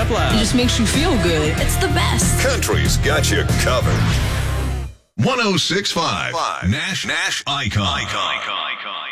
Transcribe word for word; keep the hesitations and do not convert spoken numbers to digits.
Club. It just makes you feel good. It's the best. Country's got you covered. one oh six point five Nash Nash Icon. Icon. Icon. Icon.